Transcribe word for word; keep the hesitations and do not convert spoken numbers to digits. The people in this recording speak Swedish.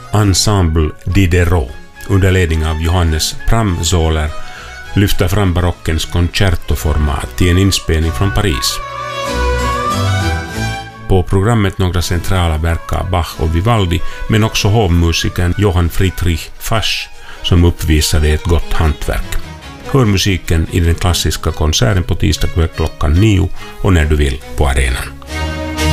Ensemble Diderot under ledning av Johannes Pramzoller lyfter fram barockens concertoformat i en inspelning från Paris. På programmet några centrala verk av Bach och Vivaldi, men också hovmusikern Johann Friedrich Fasch som uppvisade ett gott hantverk. Hör musiken i den klassiska konserten på tisdag kväll klockan nio och när du vill på arenan.